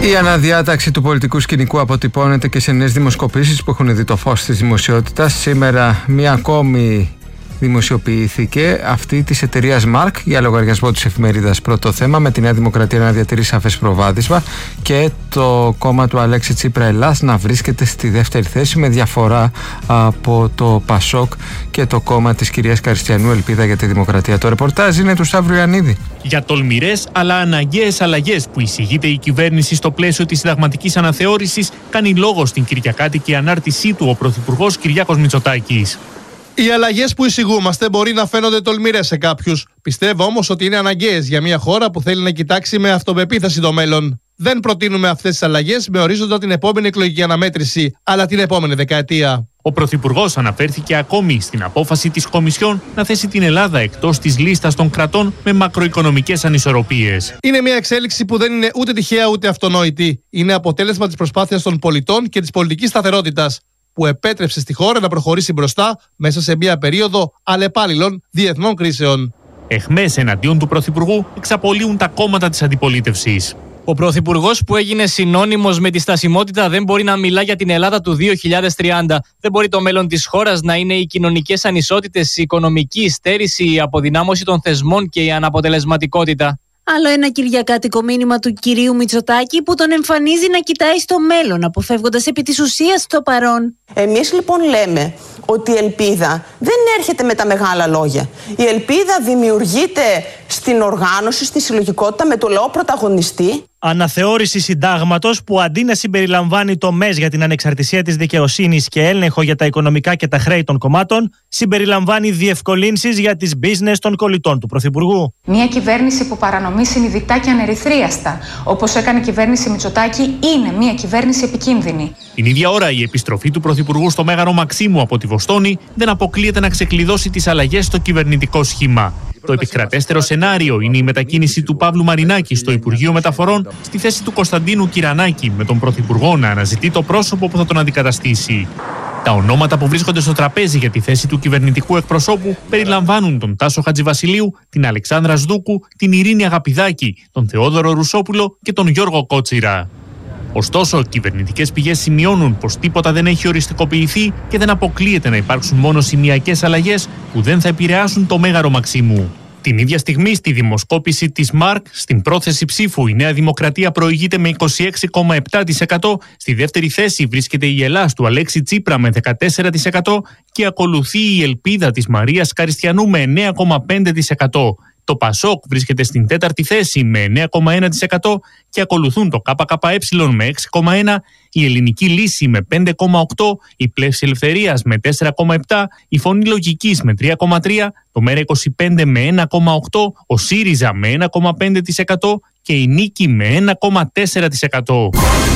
Η αναδιάταξη του πολιτικού σκηνικού αποτυπώνεται και σε νέες δημοσκοπήσεις που έχουν δει το φως της δημοσιότητας. Σήμερα μία ακόμη δημοσιοποιήθηκε, αυτή της εταιρείας Mark, για λογαριασμό της εφημερίδας Πρώτο Θέμα, με τη Νέα Δημοκρατία να διατηρεί σαφές προβάδισμα και το κόμμα του Αλέξη Τσίπρα Ελλάς να βρίσκεται στη δεύτερη θέση, με διαφορά από το Πασόκ και το κόμμα της κυρίας Καριστιανού Ελπίδα για τη Δημοκρατία. Το ρεπορτάζ είναι του Σταύρου Ιαννίδη. Για τολμηρές αλλά αναγκαίες αλλαγές που εισηγείται η κυβέρνηση στο πλαίσιο της συνταγματικής αναθεώρησης, κάνει λόγο στην κυριακάτικη ανάρτησή του ο Πρωθυπουργός Κυριάκος Μητσοτάκης. Οι αλλαγές που εισηγούμαστε μπορεί να φαίνονται τολμηρές σε κάποιους. Πιστεύω όμως ότι είναι αναγκαίες για μια χώρα που θέλει να κοιτάξει με αυτοπεποίθηση το μέλλον. Δεν προτείνουμε αυτές τις αλλαγές με ορίζοντα την επόμενη εκλογική αναμέτρηση, αλλά την επόμενη δεκαετία. Ο Πρωθυπουργός αναφέρθηκε ακόμη στην απόφαση της Κομισιόν να θέσει την Ελλάδα εκτός της λίστας των κρατών με μακροοικονομικές ανισορροπίες. Είναι μια εξέλιξη που δεν είναι ούτε τυχαία ούτε αυτονόητη. Είναι αποτέλεσμα της προσπάθειας των πολιτών και της πολιτικής σταθερότητας, που επέτρεψε στη χώρα να προχωρήσει μπροστά μέσα σε μια περίοδο αλλεπάλληλων διεθνών κρίσεων. Εχμές εναντίον του Πρωθυπουργού εξαπολύουν τα κόμματα της αντιπολίτευσης. Ο Πρωθυπουργός, που έγινε συνώνυμος με τη στασιμότητα, δεν μπορεί να μιλά για την Ελλάδα του 2030. Δεν μπορεί το μέλλον της χώρας να είναι οι κοινωνικές ανισότητες, η οικονομική στέρηση, η αποδυνάμωση των θεσμών και η αναποτελεσματικότητα. Άλλο ένα κυριακάτικο μήνυμα του κυρίου Μητσοτάκη, που τον εμφανίζει να κοιτάει στο μέλλον, αποφεύγοντας επί της ουσίας το παρόν. Εμείς λοιπόν λέμε ότι η ελπίδα δεν έρχεται με τα μεγάλα λόγια. Η ελπίδα δημιουργείται στην οργάνωση, στη συλλογικότητα, με το λαό πρωταγωνιστή. Αναθεώρηση συντάγματος που αντί να συμπεριλαμβάνει τομές για την ανεξαρτησία της δικαιοσύνης και έλεγχο για τα οικονομικά και τα χρέη των κομμάτων, συμπεριλαμβάνει διευκολύνσεις για τις business των κολλητών του Πρωθυπουργού. Μια κυβέρνηση που παρανομεί συνειδητά και ανερυθρίαστα, όπως έκανε η κυβέρνηση Μητσοτάκη, είναι μια κυβέρνηση επικίνδυνη. Την ίδια ώρα, η επιστροφή του Πρωθυπουργού στο Μέγαρο Μαξίμου από τη Βοστόνη δεν αποκλείεται να ξεκλειδώσει τις αλλαγές στο κυβερνητικό σχήμα. Το επικρατέστερο σενάριο είναι η μετακίνηση του Παύλου Μαρινάκη στο Υπουργείο Μεταφορών στη θέση του Κωνσταντίνου Κυρανάκη, με τον Πρωθυπουργό να αναζητεί το πρόσωπο που θα τον αντικαταστήσει. Τα ονόματα που βρίσκονται στο τραπέζι για τη θέση του κυβερνητικού εκπροσώπου περιλαμβάνουν τον Τάσο Χατζηβασιλείου, την Αλεξάνδρα Σδούκου, την Ειρήνη Αγαπηδάκη, τον Θεόδωρο Ρουσόπουλο και τον Γιώργο Κότσιρα. Ωστόσο, κυβερνητικές πηγές σημειώνουν πως τίποτα δεν έχει οριστικοποιηθεί και δεν αποκλείεται να υπάρξουν μόνο σημειακές αλλαγές που δεν θα επηρεάσουν το Μέγαρο Μαξίμου. Την ίδια στιγμή, στη δημοσκόπηση της ΜΑΡΚ, στην πρόθεση ψήφου, η Νέα Δημοκρατία προηγείται με 26,7%. Στη δεύτερη θέση βρίσκεται η Ελλάς του Αλέξη Τσίπρα με 14% και ακολουθεί η Ελπίδα της Μαρίας Καριστιανού με 9,5%. Το Πασόκ βρίσκεται στην τέταρτη θέση με 9,1% και ακολουθούν το ΚΚΕ με 6,1%, η Ελληνική Λύση με 5,8%, η Πλεύση Ελευθερίας με 4,7%, η Φωνή Λογικής με 3,3%, το ΜέΡΑ25 με 1,8%, ο ΣΥΡΙΖΑ με 1,5% και η Νίκη με 1,4%.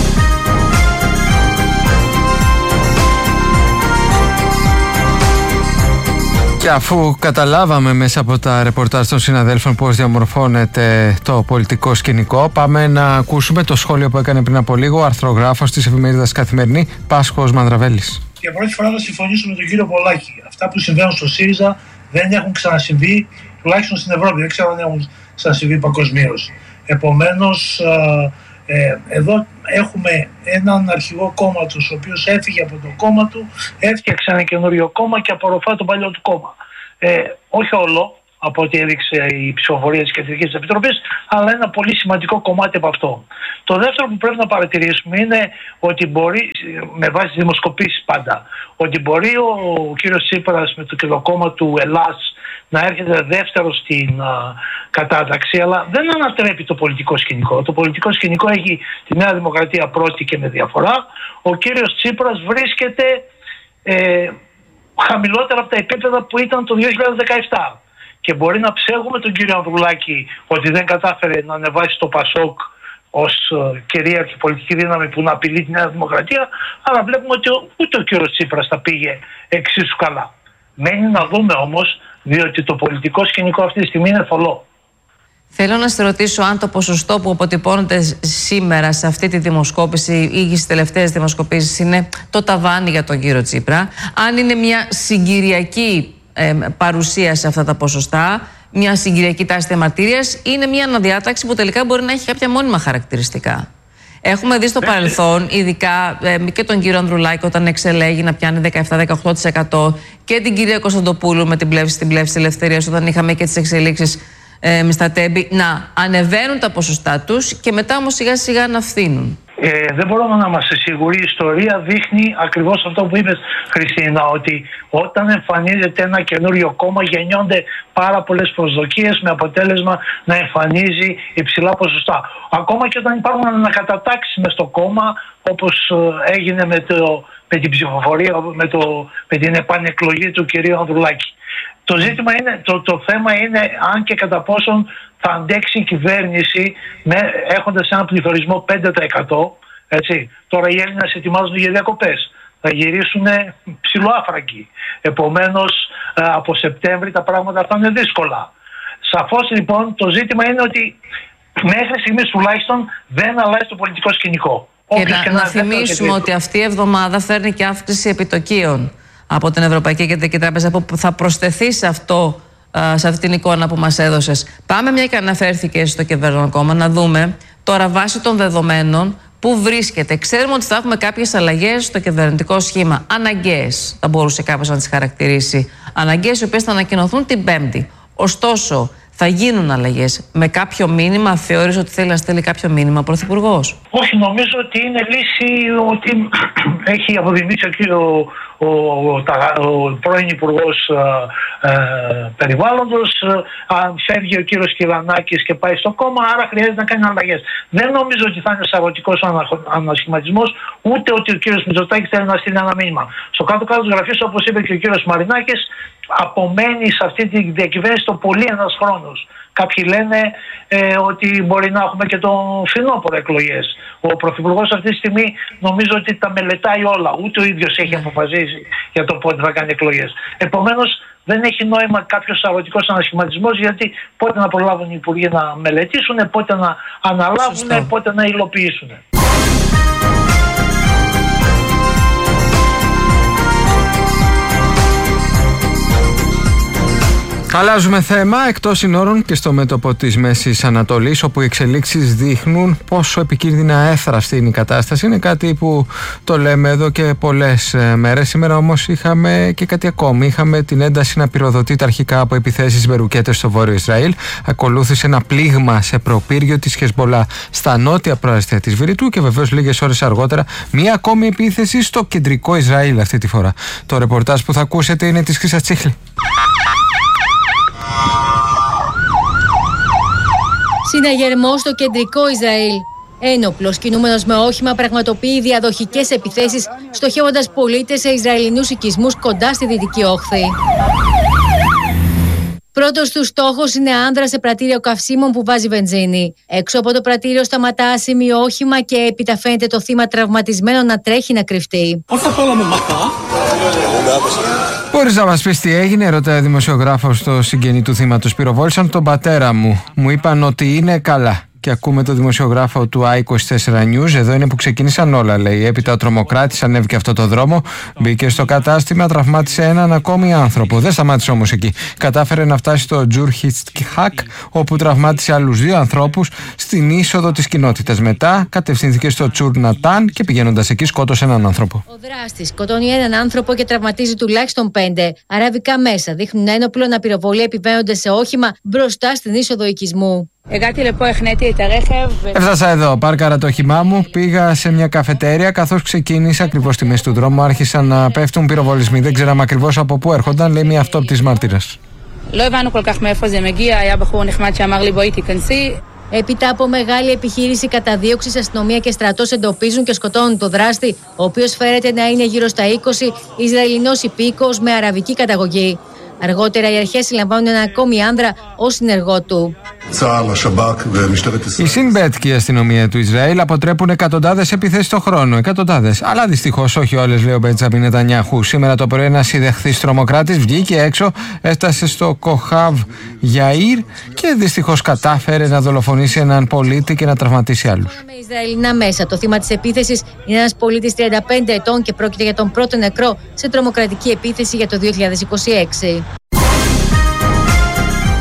Και αφού καταλάβαμε μέσα από τα ρεπορτάζ των συναδέλφων πώς διαμορφώνεται το πολιτικό σκηνικό, πάμε να ακούσουμε το σχόλιο που έκανε πριν από λίγο ο αρθρογράφος της εφημερίδας Καθημερινή, Πάσχος Μανδραβέλης. Για πρώτη φορά θα συμφωνήσω με τον κύριο Πολάκη. Αυτά που συμβαίνουν στο ΣΥΡΙΖΑ δεν έχουν ξανασυμβεί, τουλάχιστον στην Ευρώπη. Δεν ξέρω αν έχουν ξανασυμβεί παγκοσμίως. Επομένως, εδώ έχουμε έναν αρχηγό κόμματος ο οποίος έφυγε από το κόμμα του, έφτιαξε ένα καινούριο κόμμα και απορροφά το παλιό του κόμμα. Όχι όλο, από ό,τι έδειξε η ψηφοφορία της Κεντρικής Επιτροπής, αλλά ένα πολύ σημαντικό κομμάτι από αυτό. Το δεύτερο που πρέπει να παρατηρήσουμε είναι ότι μπορεί, με βάση τις δημοσκοπήσεις πάντα, ότι μπορεί ο κύριος Τσίπρας με το καινοκόμμα του Ελλάς να έρχεται δεύτερο στην κατάταξη, αλλά δεν ανατρέπει το πολιτικό σκηνικό. Το πολιτικό σκηνικό έχει τη Νέα Δημοκρατία πρώτη και με διαφορά. Ο κύριος Τσίπρας βρίσκεται χαμηλότερα από τα επίπεδα που ήταν το 2017. Και μπορεί να ψέγουμε τον κύριο Ανδρουλάκη ότι δεν κατάφερε να ανεβάσει το Πασόκ ως κυρίαρχη πολιτική δύναμη που να απειλεί τη Νέα Δημοκρατία, αλλά βλέπουμε ότι ούτε ο κύριος Τσίπρας τα πήγε εξίσου καλά. Μένει να δούμε όμως, διότι το πολιτικό σκηνικό αυτή τη στιγμή είναι θολό. Θέλω να σε ρωτήσω αν το ποσοστό που αποτυπώνεται σήμερα σε αυτή τη δημοσκόπηση ή στις τελευταίες δημοσκοπήσεις είναι το ταβάνι για τον κύριο Τσίπρα, αν είναι μια συγκυριακή παρουσία σε αυτά τα ποσοστά, μια συγκυριακή τάση διαμαρτυρίας, είναι μια αναδιάταξη που τελικά μπορεί να έχει κάποια μόνιμα χαρακτηριστικά. Έχουμε δει στο παρελθόν, ειδικά και τον κύριο Ανδρουλάκη όταν εξελέγει να πιάνει 17-18% και την κυρία Κωνσταντοπούλου με την πλεύση της ελευθερίας όταν είχαμε και τις εξελίξεις στα Τέμπη, να ανεβαίνουν τα ποσοστά τους και μετά όμως σιγά σιγά να φθήνουν. Δεν μπορούμε να είμαστε σίγουροι. Η ιστορία δείχνει ακριβώς αυτό που είπες, Χριστίνα, ότι όταν εμφανίζεται ένα καινούριο κόμμα γεννιόνται πάρα πολλές προσδοκίες με αποτέλεσμα να εμφανίζει υψηλά ποσοστά. Ακόμα και όταν υπάρχουν ανακατατάξεις μες στο κόμμα, όπως έγινε με την ψηφοφορία, με την επανεκλογή του κυρίου Ανδρουλάκη. Το ζήτημα είναι, το θέμα είναι αν και κατά πόσον θα αντέξει η κυβέρνηση έχοντας έναν πληθωρισμό 5%. Έτσι. Τώρα οι Έλληνες ετοιμάζονται για διακοπές. Θα γυρίσουν ψιλοάφραγγοι. Επομένως από Σεπτέμβρη τα πράγματα θα είναι δύσκολα. Σαφώς λοιπόν το ζήτημα είναι ότι μέχρι στιγμής τουλάχιστον δεν αλλάζει το πολιτικό σκηνικό. Και να θυμίσουμε ότι αυτή η εβδομάδα φέρνει και αύξηση επιτοκίων από την Ευρωπαϊκή Κεντρική Τράπεζα που θα προσθεθεί σε αυτή την εικόνα που μας έδωσες. Πάμε μια και αναφέρθηκε στο κυβερνόν κόμμα να δούμε τώρα βάσει των δεδομένων που βρίσκεται. Ξέρουμε ότι θα έχουμε κάποιες αλλαγές στο κυβερνητικό σχήμα. Αναγκαίες, θα μπορούσε κάποιος να τις χαρακτηρίσει. Αναγκαίες οι οποίες θα ανακοινωθούν την Πέμπτη. Ωστόσο, θα γίνουν αλλαγές. Με κάποιο μήνυμα, θεωρείς ότι θέλει να στείλει κάποιο μήνυμα ο Πρωθυπουργός? Όχι, νομίζω ότι είναι λύση ότι έχει αποδημήσει ο πρώην Υπουργός Περιβάλλοντος, φεύγει ο κύριος Κυρανάκης και πάει στο κόμμα, άρα χρειάζεται να κάνει αλλαγές. Δεν νομίζω ότι θα είναι σαγωτικός ο ανασχηματισμός, ούτε ότι ο κύριος Μητσοτάκης θέλει να στείλει ένα μήνυμα. Στο κάτω-κάτω της γραφής, όπως είπε και ο κύριος Μαρινάκης, απομένει σε αυτή τη διακυβέρνηση το πολύ ένας χρόνος. Κάποιοι λένε ότι μπορεί να έχουμε και τον φθινόπωρο εκλογές. Ο Πρωθυπουργός αυτή τη στιγμή νομίζω ότι τα μελετάει όλα. Ούτε ο ίδιος έχει αποφασίσει για το πότε θα κάνει εκλογές. Επομένως δεν έχει νόημα κάποιος αγροτικός ανασχηματισμός, γιατί πότε να προλάβουν οι υπουργοί να μελετήσουν, πότε να αναλάβουν, πότε να υλοποιήσουν. Αλλάζουμε θέμα εκτός συνόρων και στο μέτωπο της Μέσης Ανατολής, όπου οι εξελίξεις δείχνουν πόσο επικίνδυνα έθραυστη είναι η κατάσταση. Είναι κάτι που το λέμε εδώ και πολλές μέρες. Σήμερα όμως είχαμε και κάτι ακόμη. Είχαμε την ένταση να πυροδοτείται αρχικά από επιθέσεις με ρουκέτες στο βόρειο Ισραήλ. Ακολούθησε ένα πλήγμα σε προπύργιο της Χεσμπολά στα νότια προάστια της Βηρητού και βεβαίως λίγες ώρες αργότερα μία ακόμη επίθεση στο κεντρικό Ισραήλ αυτή τη φορά. Το ρεπορτάζ που θα ακούσετε είναι της Χρύσας Τσίχλη. Συναγερμό στο κεντρικό Ισραήλ. Ένοπλος κινούμενος με όχημα πραγματοποιεί διαδοχικές επιθέσεις, στοχεύοντας πολίτες σε Ισραηλινούς οικισμούς κοντά στη Δυτική Όχθη. Πρώτος του στόχος είναι άνδρα σε πρατήριο καυσίμων που βάζει βενζίνη. Έξω από το πρατήριο σταματά άσημιο όχημα και έπειτα φαίνεται το θύμα τραυματισμένο να τρέχει να κρυφτεί. Μπορείς να μας πεις τι έγινε? Ρωτάει ο δημοσιογράφος στο συγγενή του θύματος. Πυροβόλησαν τον πατέρα μου. Μου είπαν ότι είναι καλά. Και ακούμε το δημοσιογράφο του i24 News. Εδώ είναι που ξεκίνησαν όλα, λέει. Έπειτα ο τρομοκράτης ανέβηκε αυτό το δρόμο, μπήκε στο κατάστημα, τραυμάτισε έναν ακόμη άνθρωπο. Δεν σταμάτησε όμως εκεί. Κατάφερε να φτάσει στο Τζουρχιστχάκ, όπου τραυμάτισε άλλους 2 ανθρώπους στην είσοδο της κοινότητας. Μετά κατευθύνθηκε στο Τσουρ Νατάν και πηγαίνοντας εκεί σκότωσε έναν άνθρωπο. Ο δράστης σκοτώνει έναν άνθρωπο και τραυματίζει τουλάχιστον 5. Αραβικά μέσα δείχνουν ένοπλο να πυροβολεί επιβαίνοντας σε όχημα μπροστά στην είσοδο οικισμού. Έφτασα εδώ, πάρκαρα το όχημά μου, πήγα σε μια καφετέρια. Καθώς ξεκίνησα, ακριβώς στη μέση του δρόμου, άρχισαν να πέφτουν πυροβολισμοί. Δεν ξέραμε ακριβώς από πού έρχονταν, λέει μια αυτόπτης μάρτυρας. Έπειτα από μεγάλη επιχείρηση καταδίωξης, αστυνομία και στρατός εντοπίζουν και σκοτώνουν τον δράστη, ο οποίος φέρεται να είναι γύρω στα 20, Ισραηλινός υπήκοος με αραβική καταγωγή. Αργότερα οι αρχές συλλαμβάνουν έναν ακόμη άνδρα ως συνεργό του. Η Σινμπέτ και η αστυνομία του Ισραήλ αποτρέπουν εκατοντάδες επιθέσεις το χρόνο. Εκατοντάδες. Αλλά δυστυχώς όχι όλες, λέει ο Μπεντζαμίν Νετανιάχου. Σήμερα το πρωί ένας ιδεχθής τρομοκράτης βγήκε έξω, έφτασε στο Κοχάβ Γιαΐρ και δυστυχώς κατάφερε να δολοφονήσει έναν πολίτη και να τραυματίσει άλλους. Με Ισραηλινά μέσα. Το θύμα της επίθεσης είναι ένας πολίτης 35 ετών και πρόκειται για τον πρώτο νεκρό σε τρομοκρατική επίθεση για το 2026.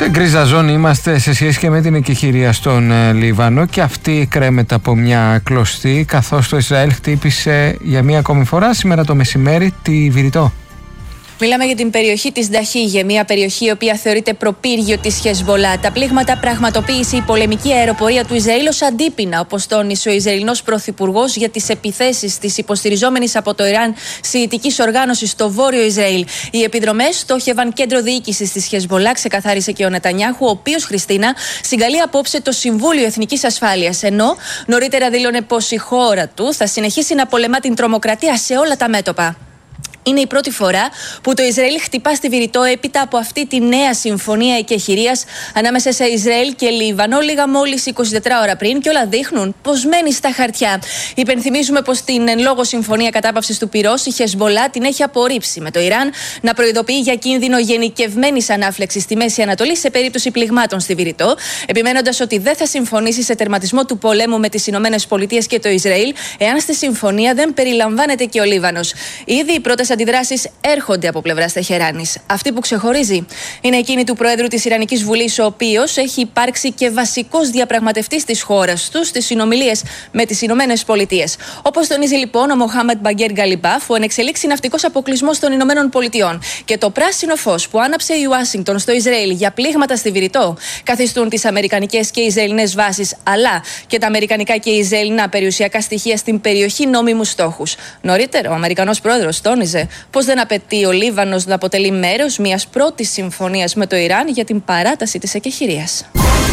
Σε γκρίζα ζώνη είμαστε σε σχέση και με την εκεχηρία στον Λίβανο και αυτή κρέμεται από μια κλωστή, καθώς το Ισραήλ χτύπησε για μια ακόμη φορά σήμερα το μεσημέρι τη Βηρητό. Μιλάμε για την περιοχή της Νταχίγε, μια περιοχή η οποία θεωρείται προπύργιο της Χεσβολά. Τα πλήγματα πραγματοποίησε η πολεμική αεροπορία του Ισραήλ ως αντίπεινα, όπως τόνισε ο Ισραηλινός Πρωθυπουργός, για τις επιθέσεις της υποστηριζόμενης από το Ιράν σιητικής οργάνωσης στο βόρειο Ισραήλ. Οι επιδρομές στόχευαν κέντρο διοίκησης της Χεσβολά, ξεκαθάρισε και ο Νετανιάχου, ο οποίος, Χριστίνα, συγκαλεί απόψε το Συμβούλιο Εθνικής Ασφάλειας. Ενώ νωρίτερα δήλωνε πως η χώρα του θα συνεχίσει να πολεμά την τρομοκρατία σε όλα τα μέτωπα. Είναι η πρώτη φορά που το Ισραήλ χτυπά στη Βηρητό έπειτα από αυτή τη νέα συμφωνία εκεχηρίας ανάμεσα σε Ισραήλ και Λίβανο, λίγα μόλις 24 ώρα πριν, και όλα δείχνουν πως μένει στα χαρτιά. Υπενθυμίζουμε πως την εν λόγω συμφωνία κατάπαυσης του πυρός η Χεσμολά την έχει απορρίψει, με το Ιράν να προειδοποιεί για κίνδυνο γενικευμένης ανάφλεξης στη Μέση Ανατολή σε περίπτωση πληγμάτων στη Βηρητό, επιμένοντας ότι δεν θα συμφωνήσει σε τερματισμό του πολέμου με τις ΗΠΑ και το Ισραήλ, εάν στη συμφωνία δεν περιλαμβάνεται και ο Λίβανος. Ήδη οι πρώτες αντιδράσεις έρχονται από πλευράς Τεχεράνης. Αυτή που ξεχωρίζει είναι εκείνη του Προέδρου της Ιρανικής Βουλής, ο οποίος έχει υπάρξει και βασικός διαπραγματευτής της χώρας του στις συνομιλίες με τις Ηνωμένες Πολιτείες. Όπως τονίζει λοιπόν ο Μοχάμεντ Μπαγκέρ Γκαλιμπάφ, ο ενεξελίξει ναυτικός αποκλεισμός των Ηνωμένων Πολιτειών και το πράσινο φως που άναψε η Ουάσιγκτον στο Ισραήλ για πλήγματα στη Βηρητό καθιστούν τις αμερικανικές και Ισραηλινές βάσεις, αλλά και τα αμερικανικά και Ισραηλινά περιουσιακά στοιχεία στην περιοχή νόμιμους στόχους. Νωρίτερα, ο Αμερικανός Πρόεδρος τόνιζε πως δεν απαιτεί ο Λίβανος να αποτελεί μέρος μιας πρώτης συμφωνίας με το Ιράν για την παράταση της εκεχηρίας.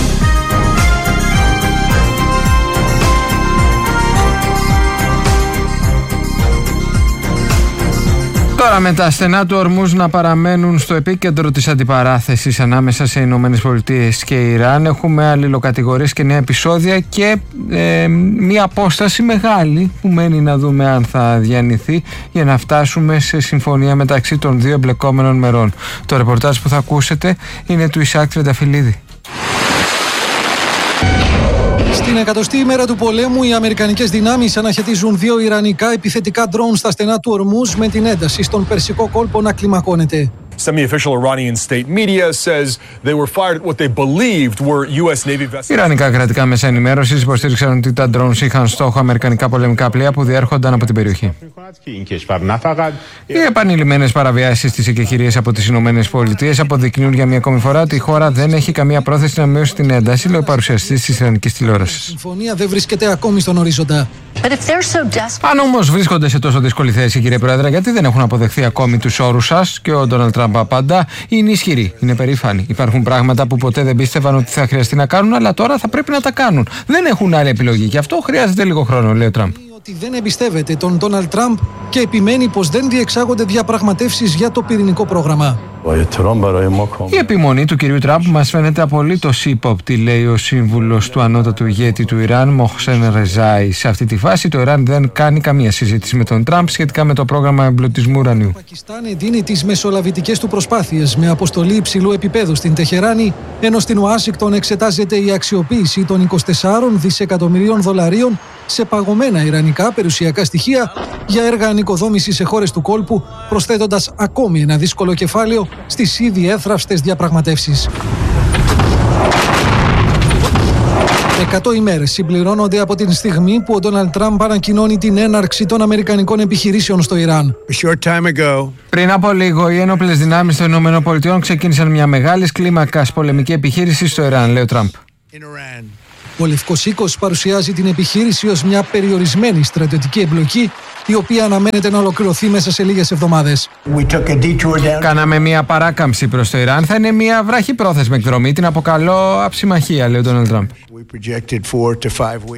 Τώρα με τα στενά του Ορμούζ να παραμένουν στο επίκεντρο της αντιπαράθεσης ανάμεσα σε Ηνωμένες Πολιτείες και Ιράν, έχουμε αλληλοκατηγορίες και νέα επεισόδια και μια απόσταση μεγάλη που μένει να δούμε αν θα διανυθεί για να φτάσουμε σε συμφωνία μεταξύ των δύο εμπλεκόμενων μερών. Το ρεπορτάζ που θα ακούσετε είναι του Ισάκ Τρενταφυλλίδη. Στην 100η ημέρα του πολέμου, οι αμερικανικές δυνάμεις αναχαιτίζουν δύο ιρανικά επιθετικά ντρόουν στα στενά του Ορμούζ, με την ένταση στον Περσικό κόλπο να κλιμακώνεται. Semi-official Iranian state media says they were fired at what they believed were US Navy vessels. Ιρανικά κρατικά μέσα ενημέρωσης υποστήριξαν ότι τα drones είχαν στόχο αμερικανικά πολεμικά πλοία που διέρχονταν από την περιοχή. Οι επανειλημμένες παραβιάσεις της εκεχηρίας από τις Ηνωμένες Πολιτείες αποδεικνύουν για μια ακόμη φορά ότι η χώρα δεν έχει καμία πρόθεση να μειώσει την ένταση, λέει ο παρουσιαστής της Ιρανικής τηλεόρασης. Η συμφωνία δεν βρίσκεται ακόμη στον ορίζοντα. Αν όμως βρίσκονται σε τόσο δύσκολη θέση, κύριε Πρόεδρε, γιατί δεν έχουν αποδεχθεί ακόμη τους όρους σας? Και ο Ντόναλντ Τραμπ απαντά: είναι ισχυροί, είναι περήφανοι. Υπάρχουν πράγματα που ποτέ δεν πίστευαν ότι θα χρειαστεί να κάνουν, αλλά τώρα θα πρέπει να τα κάνουν. Δεν έχουν άλλη επιλογή. Γι' αυτό χρειάζεται λίγο χρόνο, λέει ο Τραμπ. Ότι δεν εμπιστεύεται τον Ντόναλντ Τραμπ και επιμένει πως δεν διεξάγονται διαπραγματεύσεις για το πυρηνικό πρόγραμμα. Η επιμονή του κυρίου Τραμπ μας φαίνεται απολύτως ύποπτη, λέει ο σύμβουλος του ανώτατου ηγέτη του Ιράν, Μοχσέν Ρεζάι. Σε αυτή τη φάση το Ιράν δεν κάνει καμία συζήτηση με τον Τραμπ σχετικά με το πρόγραμμα εμπλουτισμού ουρανίου. Το Πακιστάν εντείνει τις μεσολαβητικές του προσπάθειες με αποστολή υψηλού επίπεδου στην Τεχεράνη, ενώ στην Ουάσιγκτον εξετάζεται η αξιοποίηση των 24 δισεκατομμυρίων δολαρίων σε παγωμένα ιρανικά περιουσιακά στοιχεία για έργα ανοικοδόμησης σε χώρες του κόλπου, προσθέτοντας ακόμη ένα δύσκολο κεφάλαιο στις ήδη έθραυστες διαπραγματεύσεις. 100 ημέρες συμπληρώνονται από την στιγμή που ο Ντόναλντ Τραμπ ανακοινώνει την έναρξη των αμερικανικών επιχειρήσεων στο Ιράν. Πριν από λίγο, οι ένοπλες δυνάμεις των ΗΠΑ ξεκίνησαν μια μεγάλης κλίμακας πολεμική επιχείρηση στο Ιράν, λέει ο Τραμπ. Ο Λευκός Οίκος παρουσιάζει την επιχείρηση ως μια περιορισμένη στρατιωτική εμπλοκή, η οποία αναμένεται να ολοκληρωθεί μέσα σε λίγες εβδομάδες. Κάναμε μια παράκαμψη προς το Ιράν. Θα είναι μια βραχυπρόθεσμη εκδρομή. Την αποκαλώ αψημαχία, λέει ο Ντόναλντ Τραμπ.